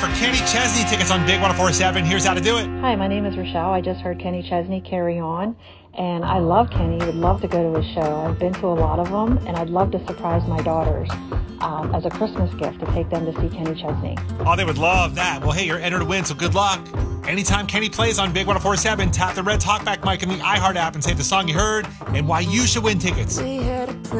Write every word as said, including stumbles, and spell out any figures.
for Kenny Chesney tickets on Big one oh four point seven. Here's how to do it. Hi, my name is Rochelle. I just heard Kenny Chesney, Carry On, and I love Kenny. Would love to go to his show. I've been to a lot of them, and I'd love to surprise my daughters um, as a Christmas gift to take them to see Kenny Chesney. Oh, they would love that. Well, hey, you're entered to win, so good luck. Anytime Kenny plays on Big one oh four point seven, tap the red talkback mic in the iHeart app and say the song you heard and why you should win tickets. We had a plan.